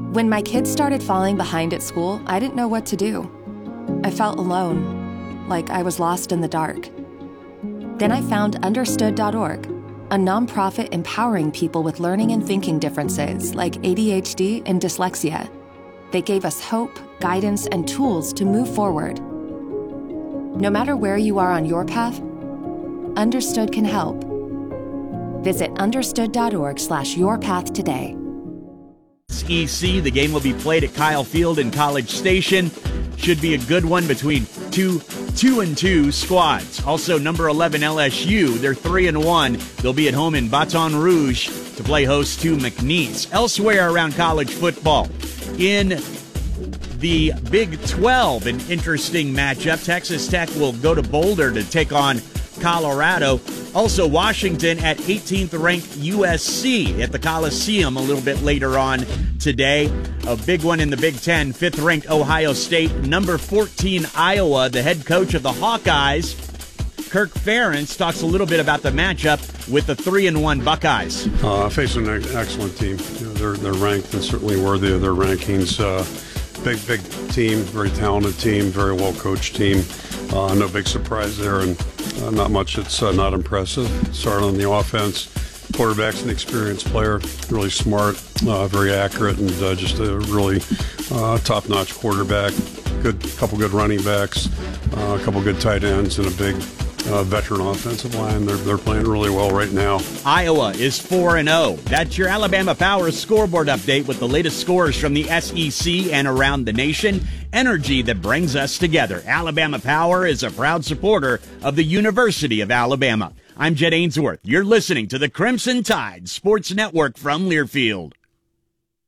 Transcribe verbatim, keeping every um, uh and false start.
When my kids started falling behind at school, I didn't know what to do. I felt alone, like I was lost in the dark. Then I found Understood dot org, a nonprofit empowering people with learning and thinking differences like A D H D and dyslexia. They gave us hope, guidance, and tools to move forward. No matter where you are on your path, Understood can help. Visit understood dot org slash your path today. S E C, the game will be played at Kyle Field in College Station. Should be a good one between two two and two squads. Also, number eleven L S U, they're three and one. They'll be at home in Baton Rouge to play host to McNeese. Elsewhere around college football, in the Big twelve, an interesting matchup. Texas Tech will go to Boulder to take on Colorado. Also, Washington at eighteenth ranked U S C at the Coliseum a little bit later on today. A big one in the Big Ten, fifth ranked Ohio State, number fourteen Iowa. The head coach of the Hawkeyes, Kirk Ferentz, talks a little bit about the matchup with the three and one Buckeyes. Uh, facing an excellent team. You know, they're, they're ranked and certainly worthy of their rankings. Uh, big, big team, very talented team, very well-coached team. Uh, no big surprise there, and uh, not much that's uh, not impressive. Starting on the offense, quarterback's an experienced player, really smart, uh, very accurate, and uh, just a really uh, top-notch quarterback. Good couple good running backs, uh, a couple good tight ends, and a big uh, veteran offensive line. They're they're playing really well right now. Iowa is four and oh. That's your Alabama Power scoreboard update with the latest scores from the S E C and around the nation. Energy that brings us together. Alabama Power is a proud supporter of the University of Alabama. I'm Jed Ainsworth. You're listening to the Crimson Tide Sports Network from Learfield.